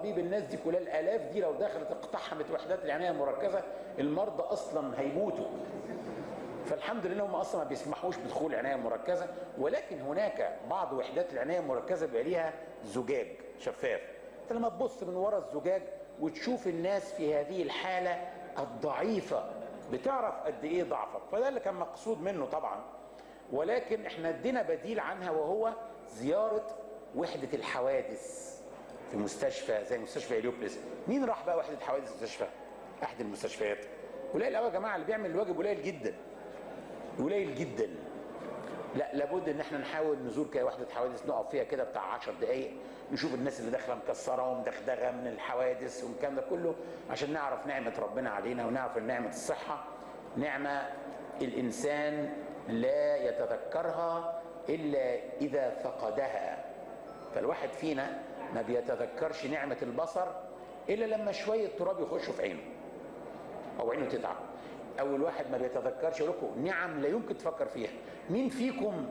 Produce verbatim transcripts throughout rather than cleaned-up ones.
طبيب الناس دي كلها الالاف دي لو دخلت اقتحمت وحدات العنايه المركزه المرضى اصلا هيموتوا. فالحمد لله هم اصلا ما بيسمحوش بدخول العنايه المركزه، ولكن هناك بعض وحدات العنايه المركزه بيبقى ليها زجاج شفاف، انت لما تبص من ورا الزجاج وتشوف الناس في هذه الحاله الضعيفه بتعرف قد ايه ضعفك. فده اللي كان مقصود منه طبعا، ولكن احنا ادينا بديل عنها وهو زياره وحده الحوادث في مستشفى زي مستشفى هليوبلس. مين راح بقى وحده حوادث مستشفى احد المستشفيات؟ قليل قوي يا جماعه، اللي بيعمل الواجب قليل جدا قليل جدا. لا، لابد ان احنا نحاول نزور كده وحده حوادث، نقف فيها كده بتاع عشر دقائق، نشوف الناس اللي داخله مكسره ومدغدغه من الحوادث والكلام ده كله، عشان نعرف نعمه ربنا علينا ونعرف ان نعمه الصحه نعمه الانسان لا يتذكرها الا اذا فقدها. فالواحد فينا ما بيتذكرش نعمه البصر الا لما شويه تراب يخشوا في عينه او عينه تتعب. او الواحد ما بيتذكرش لكم نعم لا يمكن تفكر فيها. مين فيكم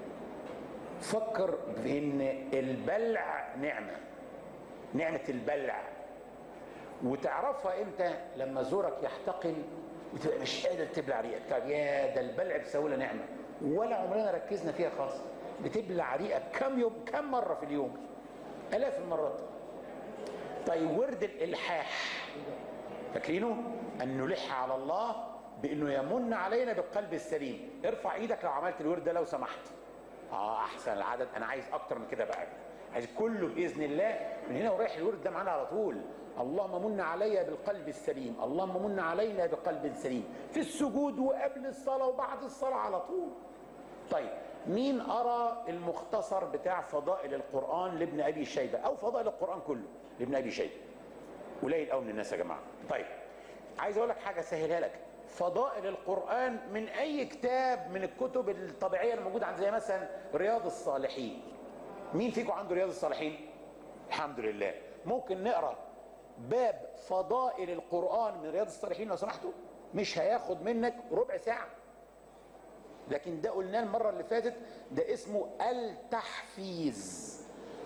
فكر بان البلع نعمه، نعمه البلع، وتعرفها امتى؟ لما زورك يحتقن وتبقى مش قادر تبلع ريقك، طب يا ده البلع بسهوله نعمه، ولا عمرنا ركزنا فيها خالص. بتبلع ريقك كم يوم كم مره في اليوم؟ الاف المرات. طيب ورد الالحاح فاكرينه؟ ان نلح على الله بانه يمن علينا بالقلب السليم. ارفع ايدك لو عملت الورد ده لو سمحت. اه احسن العدد، انا عايز اكتر من كده بقى، عايز كله باذن الله من هنا ورايح الورد ده معانا على طول. اللهم من علي بالقلب السليم، اللهم من علينا بقلب سليم، في السجود وقبل الصلاه وبعد الصلاه على طول. طيب مين قرا المختصر بتاع فضائل القران لابن ابي شيبه او فضائل القران كله لابن ابي شيبه؟ قليل قوي من الناس يا جماعه. طيب عايز اقول لك حاجه اسهلها لك، فضائل القرآن من أي كتاب من الكتب الطبيعية الموجودة عند زي مثلا رياض الصالحين. مين فيكم عنده رياض الصالحين؟ الحمد لله. ممكن نقرأ باب فضائل القرآن من رياض الصالحين لو سمحتوا؟ مش هياخد منك ربع ساعة. لكن ده قلناه المرة اللي فاتت، ده اسمه التحفيز.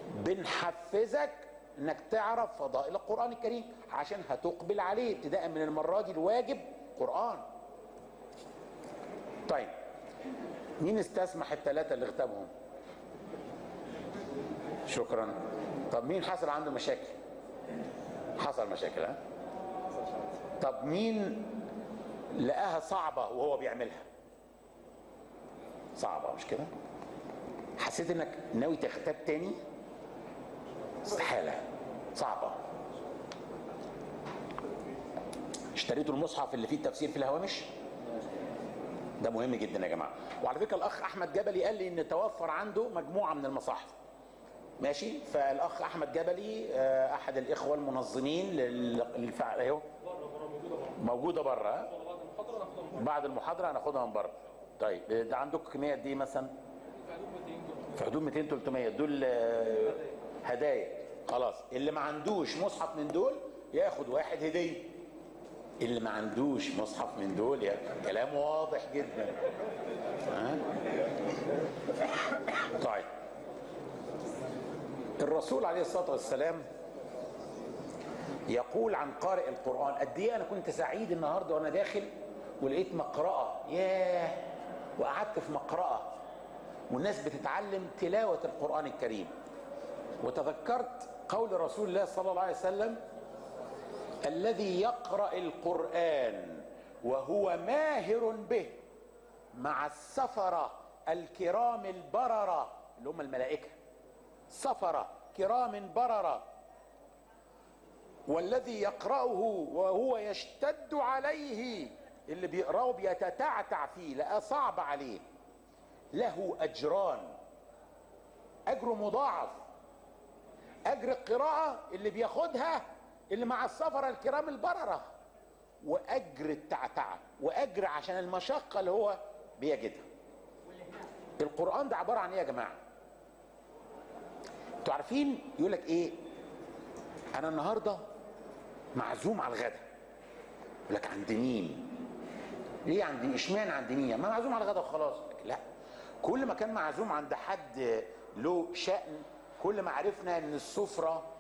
بنحفزك انك تعرف فضائل القرآن الكريم عشان هتقبل عليه ابتداء من المرة دي الواجب قرآن. طيب مين استسمح الثلاثة اللي اغتابهم؟ شكرا. طب مين حصل عنده مشاكل؟ حصل مشاكل ها؟ طب مين لقاها صعبة وهو بيعملها؟ صعبة مش كده؟ حسيت انك ناوي تغتاب تاني؟ استحالة، صعبة. اشتريتوا المصحف اللي فيه التفسير في الهوامش؟ ده مهم جدا يا جماعه. وعلى فكره الاخ احمد جبلي قال لي ان توفر عنده مجموعه من المصاحف. ماشي، فالاخ احمد جبلي احد الاخوه المنظمين للفعل اهو موجوده بره. بعد المحاضره هناخدها من بره. طيب ده عندكم كميه قد ايه مثلا؟ في حدود مئتين ثلاثمائة. دول هدايا. خلاص اللي ما عندوش مصحف من دول ياخد واحد هديه. اللي ما عندوش مصحف من دول يا كلام واضح جدا. ها؟ طيب الرسول عليه الصلاة والسلام يقول عن قارئ القرآن، قد ايه انا كنت سعيد النهارده وانا داخل ولقيت مقرأة، ياه، وقعدت في مقرأة والناس بتتعلم تلاوة القرآن الكريم، وتذكرت قول رسول الله صلى الله عليه وسلم: الذي يقرأ القرآن وهو ماهر به مع السفرة الكرام البررة، اللي هم الملائكة، سفرة كرام بررة، والذي يقرأه وهو يشتد عليه، اللي بيقرأه بيتتعتع فيه لقى صعب عليه، له أجران، أجر مضاعف. أجر القراءة اللي بياخدها اللي مع السفرة الكرام البررة، وأجر التعتعة، وأجر عشان المشقة اللي هو بيجدها. القرآن ده عبارة عن إيه يا جماعة؟ انتوا عارفين يقول لك إيه؟ أنا النهاردة معزوم على الغدا. يقول لك عند مين؟ ليه عند مين؟ اشمعنى عند مين؟ ما معزوم على الغدا وخلاص. لا، كل ما كان معزوم عند حد له شأن كل ما عرفنا ان السفرة